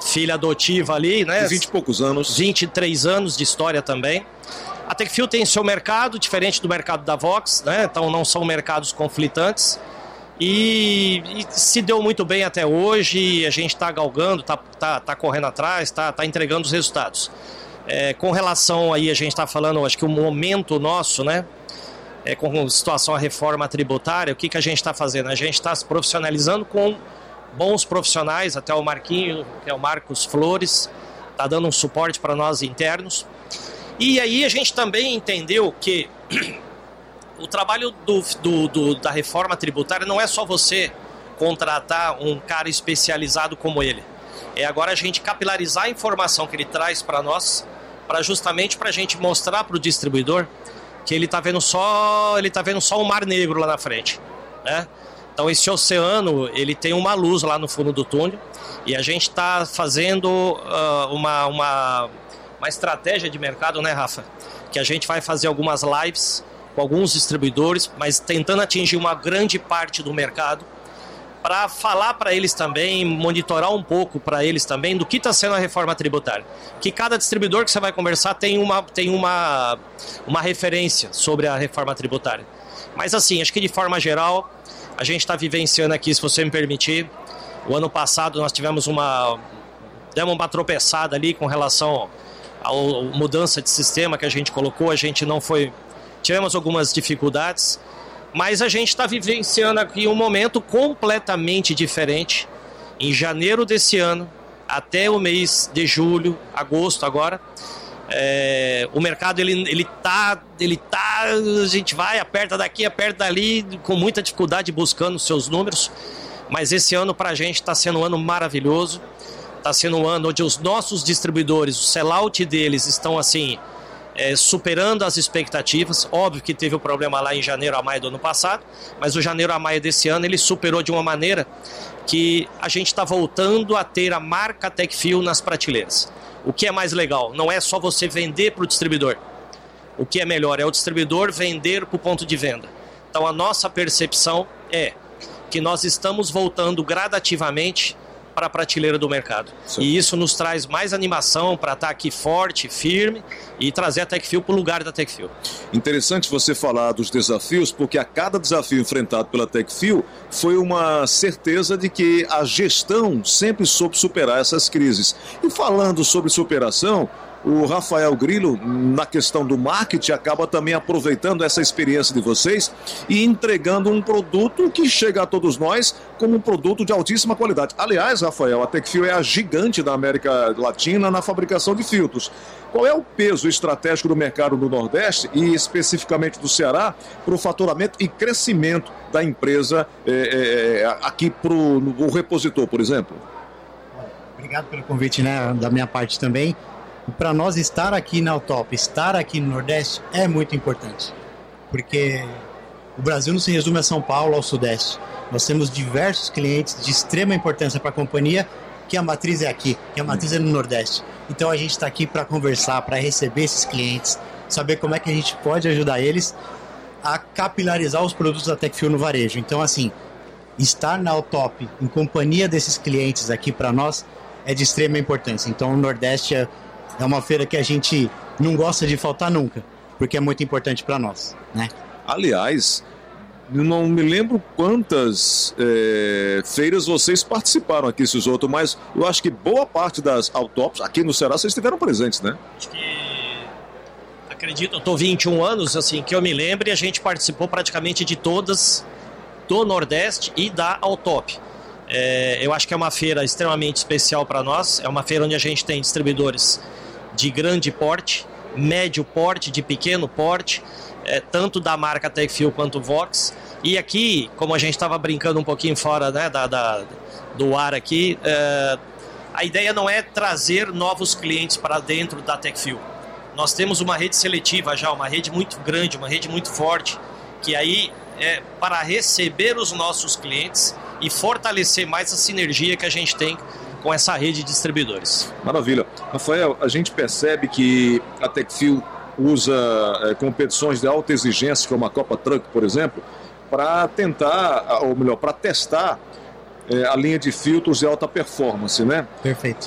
filha adotiva ali, né? 20 e poucos anos. 23 anos de história também. A Tecfil tem seu mercado, diferente do mercado da Vox, né? Então não são mercados conflitantes. E se deu muito bem até hoje, a gente está galgando, tá correndo atrás, tá entregando os resultados. Com relação aí, a gente está falando, acho que o momento nosso, né? Com situação à reforma tributária, o que a gente está fazendo? A gente está se profissionalizando com bons profissionais, até o Marquinho, que é o Marcos Flores, está dando um suporte para nós internos. E aí a gente também entendeu que o trabalho da reforma tributária não é só você contratar um cara especializado como ele. É agora a gente capilarizar a informação que ele traz para nós, justamente para a gente mostrar para o distribuidor que ele está vendo só um mar negro lá na frente, né? Então esse oceano, ele tem uma luz lá no fundo do túnel e a gente está fazendo uma estratégia de mercado, né, Rafa? Que a gente vai fazer algumas lives com alguns distribuidores, mas tentando atingir uma grande parte do mercado para falar para eles também, monitorar um pouco para eles também do que está sendo a reforma tributária. Que cada distribuidor que você vai conversar tem uma referência sobre a reforma tributária. Mas assim, acho que de forma geral, a gente está vivenciando aqui, se você me permitir, o ano passado nós tivemos demos uma tropeçada ali com relação à mudança de sistema que a gente colocou, a gente não foi... Tivemos algumas dificuldades, mas a gente está vivenciando aqui um momento completamente diferente. Em janeiro desse ano, até o mês de julho, agosto agora, o mercado ele tá, a gente vai, aperta daqui, aperta dali, com muita dificuldade buscando seus números, mas esse ano para a gente está sendo um ano maravilhoso, está sendo um ano onde os nossos distribuidores, o sellout deles estão assim... superando as expectativas. Óbvio que teve o problema lá em janeiro a maio do ano passado, mas o janeiro a maio desse ano ele superou de uma maneira que a gente está voltando a ter a marca Tecfil nas prateleiras. O que é mais legal? Não é só você vender para o distribuidor. O que é melhor é o distribuidor vender para o ponto de venda. Então a nossa percepção é que nós estamos voltando gradativamente para a prateleira do mercado. Sim. E isso nos traz mais animação para estar aqui forte, firme e trazer a Tecfil para o lugar da Tecfil. Interessante você falar dos desafios, porque a cada desafio enfrentado pela Tecfil foi uma certeza de que a gestão sempre soube superar essas crises. E falando sobre superação, o Rafael Grillo, na questão do marketing, acaba também aproveitando essa experiência de vocês e entregando um produto que chega a todos nós como um produto de altíssima qualidade. Aliás, Rafael, a Tecfil é a gigante da América Latina na fabricação de filtros. Qual é o peso estratégico do mercado do Nordeste e especificamente do Ceará para o faturamento e crescimento da empresa aqui para o repositor, por exemplo? Obrigado pelo convite, né, da minha parte também. Para nós estar aqui na Altop, estar aqui no Nordeste é muito importante, porque o Brasil não se resume a São Paulo, ao Sudeste. Nós temos diversos clientes de extrema importância para a companhia, que a matriz é aqui, que a matriz é no Nordeste. Então a gente está aqui para conversar, para receber esses clientes, saber como é que a gente pode ajudar eles a capilarizar os produtos da Tecfil no varejo. Então assim, estar na Altop em companhia desses clientes aqui para nós é de extrema importância. Então o Nordeste é uma feira que a gente não gosta de faltar nunca, porque é muito importante para nós, né? Aliás, eu não me lembro quantas feiras vocês participaram aqui, Susoto, mas eu acho que boa parte das Altops aqui no Ceará vocês estiveram presentes, né? Acho que, acredito, eu estou 21 anos, assim, que eu me lembro, e a gente participou praticamente de todas do Nordeste e da Altop. Eu acho que é uma feira extremamente especial para nós, é uma feira onde a gente tem distribuidores de grande porte, médio porte, de pequeno porte, tanto da marca Tecfil quanto Vox. E aqui, como a gente estava brincando um pouquinho fora, né, do ar aqui, a ideia não é trazer novos clientes para dentro da Tecfil. Nós temos uma rede seletiva já, uma rede muito grande, uma rede muito forte, que aí é para receber os nossos clientes e fortalecer mais a sinergia que a gente tem com essa rede de distribuidores. Maravilha. Rafael, a gente percebe que a Tecfil usa competições de alta exigência, como a Copa Truck, por exemplo, para tentar, ou melhor, para testar a linha de filtros de alta performance, né? Perfeito.